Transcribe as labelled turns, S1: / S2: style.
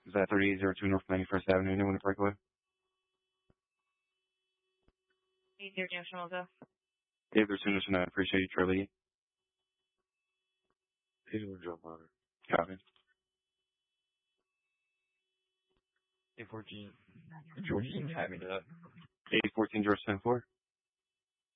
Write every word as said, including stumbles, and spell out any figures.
S1: Is that thirty-eight oh two North ninety-first Avenue, New Winter Parkway?
S2: eight zero National Go.
S1: eight zero two National, I appreciate you, Charlie.
S3: He's going to jump on her.
S1: Copy.
S3: eight fourteen. George is having it up.
S1: eight fourteen George ten four.